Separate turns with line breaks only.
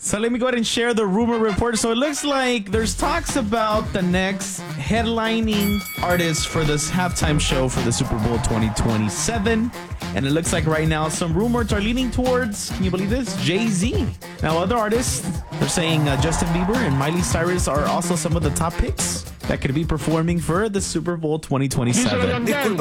So let me go ahead and share the rumor report. So it looks like there's talks about the next headlining artist for this halftime show for the Super Bowl 2027. And it looks like right now some rumors are leaning towards, can you believe this, Jay-Z. Now other artists, they're saying Justin Bieber and Miley Cyrus are also some of the top picks that could be performing for the Super Bowl 2027.